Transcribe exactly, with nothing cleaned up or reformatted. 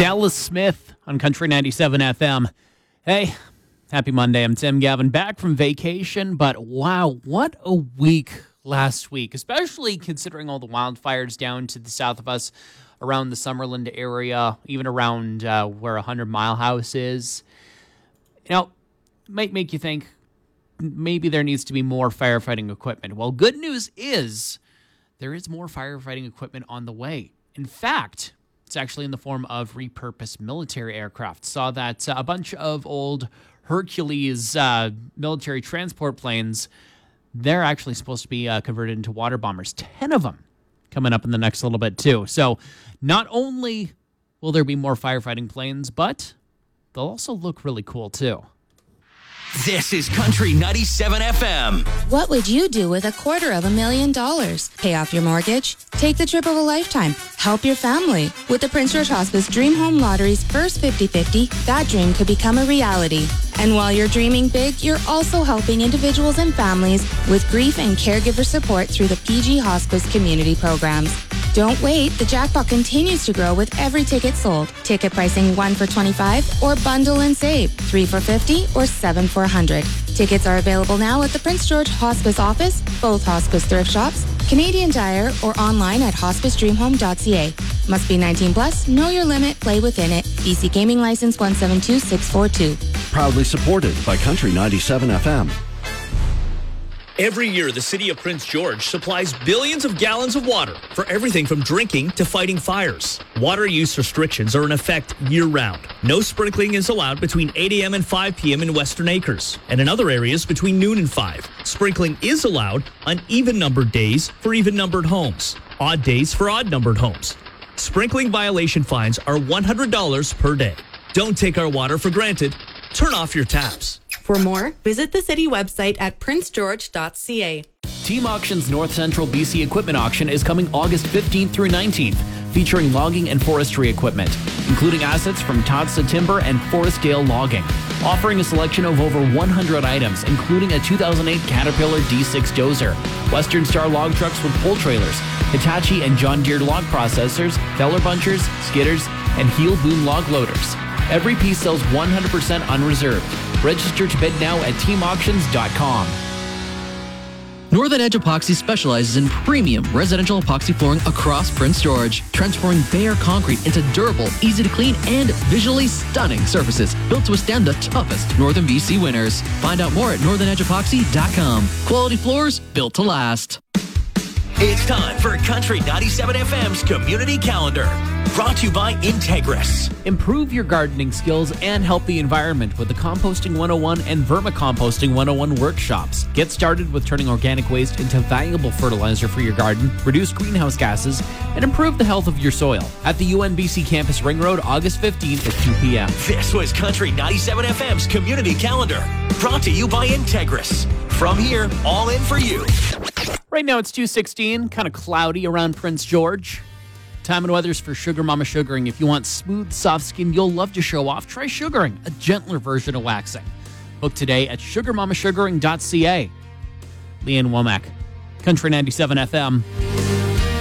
Dallas Smith on Country ninety-seven F M. Hey, happy Monday. I'm Tim Gavin, back from vacation, but wow, what a week last week, especially considering all the wildfires down to the south of us around the Summerlin area, even around uh, where one hundred Mile House is. You know, might make you think maybe there needs to be more firefighting equipment. Well, good news is there is more firefighting equipment on the way. In fact, it's actually in the form of repurposed military aircraft. Saw that uh, a bunch of old Hercules uh, military transport planes, they're actually supposed to be uh, converted into water bombers. Ten of them coming up in the next little bit, too. So not only will there be more firefighting planes, but they'll also look really cool, too. This is Country ninety-seven F M. What would you do with a quarter of a million dollars? Pay off your mortgage? Take the trip of a lifetime? Help your family? With the Prince George Hospice Dream Home Lottery's first fifty fifty, that dream could become a reality. And while you're dreaming big, you're also helping individuals and families with grief and caregiver support through the P G Hospice community programs. Don't wait. The jackpot continues to grow with every ticket sold. Ticket pricing one for twenty-five or bundle and save, three for fifty or seven for one hundred. Tickets are available now at the Prince George Hospice office, both hospice thrift shops, Canadian Tire, or online at hospice dream home dot c a. Must be nineteen plus, know your limit, play within it. B C Gaming License one seven two six four two. Proudly supported by Country ninety-seven F M. Every year, the city of Prince George supplies billions of gallons of water for everything from drinking to fighting fires. Water use restrictions are in effect year-round. No sprinkling is allowed between eight a.m. and five p.m. in Western Acres, and in other areas between noon and five. Sprinkling is allowed on even-numbered days for even-numbered homes, odd days for odd-numbered homes. Sprinkling violation fines are one hundred dollars per day. Don't take our water for granted. Turn off your taps. For more, visit the city website at prince george dot c a. Team Auction's North Central B C Equipment Auction is coming August fifteenth through nineteenth, featuring logging and forestry equipment, including assets from Totsa Timber and Forestdale Logging, offering a selection of over one hundred items, including a two thousand eight Caterpillar D six dozer, Western Star log trucks with pull trailers, Hitachi and John Deere log processors, feller bunchers, skidders, and heel boom log loaders. Every piece sells one hundred percent unreserved. Register to bid now at team auctions dot com. Northern Edge Epoxy specializes in premium residential epoxy flooring across Prince George, transforming bare concrete into durable, easy to clean, and visually stunning surfaces built to withstand the toughest Northern B C winters. Find out more at northern edge epoxy dot com. Quality floors built to last. It's time for Country ninety-seven F M's Community Calendar. Brought to you by Integris. Improve your gardening skills and help the environment with the Composting one oh one and Vermicomposting one oh one workshops. Get started with turning organic waste into valuable fertilizer for your garden, reduce greenhouse gases, and improve the health of your soil. At the U N B C Campus Ring Road, August fifteenth at two p.m. This was Country ninety-seven F M's Community Calendar. Brought to you by Integris. From here, all in for you. Right now it's two sixteen, kind of cloudy around Prince George. Time and weather's for Sugar Mama Sugaring. If you want smooth, soft skin you'll love to show off, try sugaring, a gentler version of waxing. Book today at sugar mama sugaring dot c a. Leanne Womack, Country ninety-seven F M.